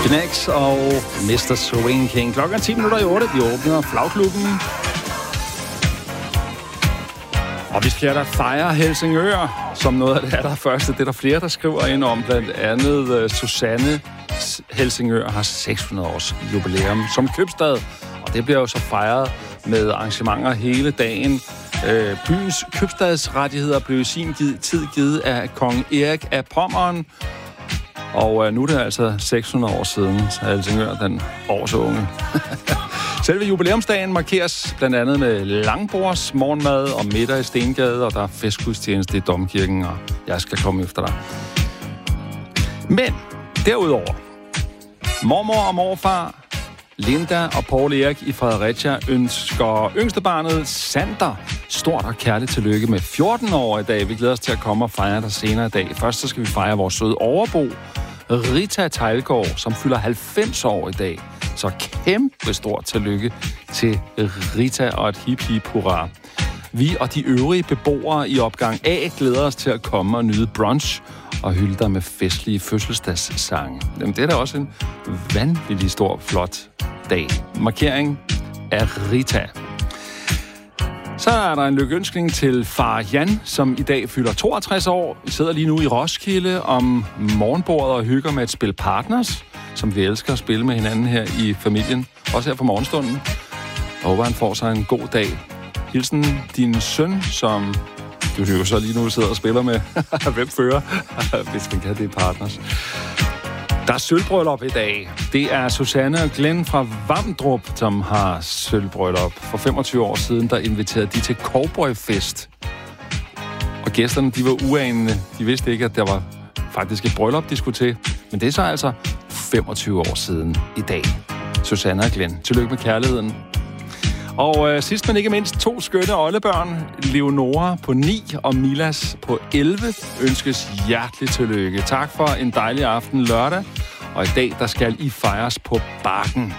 Knax og Mr. Swing King. Klokken 7:10. Vi åbner flagklubben. Og vi skal da fejre Helsingør som noget af det allerførste. Det er der flere, der skriver ind om. Blandt andet Susanne. Helsingør har 600 års jubilæum som købstad. Og det bliver jo så fejret med arrangementer hele dagen. Byens købstadsrettigheder blev i sin tid givet af kong Erik af Pommern. Og nu er det altså 600 år siden, så Helsingør den års unge. Selve jubilæumsdagen markeres blandt andet med langbords, morgenmad og middag i Stengade, og der er festgudstjeneste i Domkirken, og jeg skal komme efter dig. Men derudover, mormor og morfar, Linda og Paul Erik i Fredericia ønsker yngstebarnet Sander stort og kærligt tillykke med 14 år i dag. Vi glæder os til at komme og fejre dig senere i dag. Først så skal vi fejre vores søde overbo, Rita Teilgaard, som fylder 90 år i dag. Så kæmpe stort tillykke til Rita og et hip hurra. Vi og de øvrige beboere i opgang A glæder os til at komme og nyde brunch og hylde dig med festlige fødselsdagssange. Jamen, det er da også en vanvittig stor, flot dag. Markering af Rita. Så er der en lykønskning til far Jan, som i dag fylder 62 år. Vi sidder lige nu i Roskilde om morgenbordet og hygger med et spil Partners, som vi elsker at spille med hinanden her i familien. Også her for morgenstunden. Jeg håber, han får sig en god dag. Hilsen din søn, som du jo så lige nu sidder og spiller med. Hvem fører? Hvis man kan, det er Partners. Der er sølvbryllup i dag. Det er Susanne og Glenn fra Vamdrup, som har sølvbryllup. For 25 år siden, der inviterede de til cowboyfest. Og gæsterne, de var uanede. De vidste ikke, at der var faktisk et bryllup, de skulle til. Men det er så altså 25 år siden i dag. Susanne og Glenn. Tillykke med kærligheden. Og sidst men ikke mindst 2 skønne oldebørn, Leonora på 9 og Milas på 11, ønskes hjerteligt tillykke. Tak for en dejlig aften lørdag, og i dag der skal I fejres på Bakken.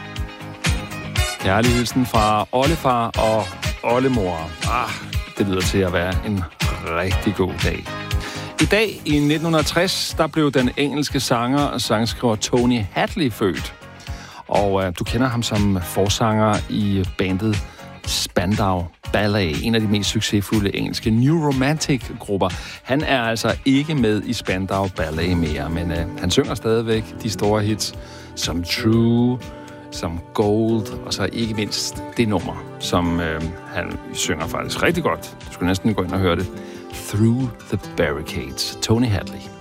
Kærlig hilsen fra oldefar og oldemor. Det lyder til at være en rigtig god dag. I dag i 1960, der blev den engelske sanger og sangskriver Tony Hadley født. Og du kender ham som forsanger i bandet Spandau Ballet, en af de mest succesfulde engelske New Romantic-grupper. Han er altså ikke med i Spandau Ballet mere, men han synger stadigvæk de store hits som True, som Gold, og så ikke mindst det nummer, som han synger faktisk rigtig godt. Du skulle næsten gå ind og høre det. Through the Barricades. Tony Hadley.